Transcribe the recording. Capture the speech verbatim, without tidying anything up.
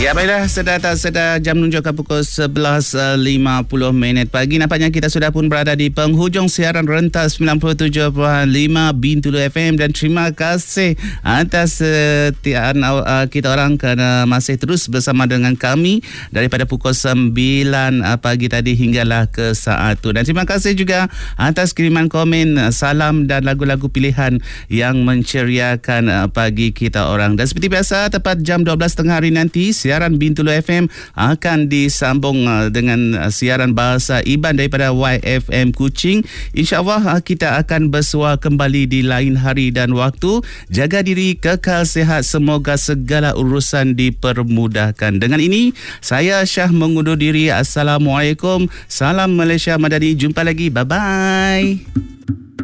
Ya baiklah, sedar tak sedar jam menunjukkan pukul sebelas lima puluh minit pagi. Nampaknya kita sudah pun berada di penghujung siaran rentas sembilan puluh tujuh perpuluhan lima Bintulu F M, dan terima kasih atas setiaan uh, kita orang kerana masih terus bersama dengan kami daripada pukul sembilan uh, pagi tadi hinggalah ke saat itu. Dan terima kasih juga atas kiriman komen, uh, salam dan lagu-lagu pilihan yang menceriakan uh, pagi kita orang. Dan seperti biasa, tepat jam dua belas tiga puluh hari nanti, siaran Bintulu F M akan disambung uh, dengan uh, siaran bahasa Iban daripada Y F M Kuching. InsyaAllah uh, kita akan bersua kembali di lain hari dan waktu. Jaga diri, kekal sihat, semoga segala urusan dipermudahkan. Dengan ini, saya Syah mengundur diri. Assalamualaikum. Salam Malaysia Madani. Jumpa lagi. Bye-bye.